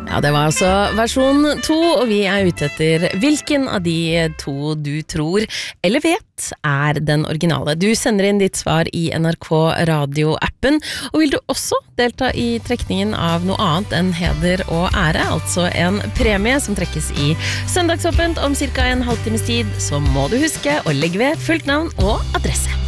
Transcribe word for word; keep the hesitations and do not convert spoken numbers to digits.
Ja, det var altså versjon to, og vi er ute etter hvilken av de to du tror, eller vet, er den originale. Du sender inn ditt svar i N R K Radio-appen, og vil du også delta i trekningen av noe annet enn heder og ære, altså en premie som trekkes i Søndagsåpent om cirka en halvtimes tid, så må du huske å legge ved fullt navn og adresse.